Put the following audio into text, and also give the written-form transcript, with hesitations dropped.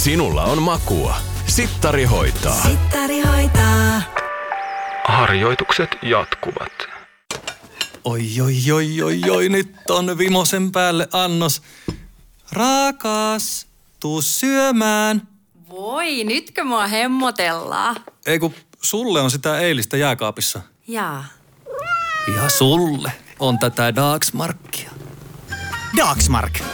Sinulla on makua. Sittari hoitaa. Sittari hoitaa. Harjoitukset jatkuvat. Oi, nyt on vimosen päälle annos. Rakas, tuu syömään. Voi, nytkö mua hemmotellaan? Ei kun sulle on sitä eilistä jääkaapissa. Jaa. Ja sulle on tätä Dagsmarkia. Dagsmark.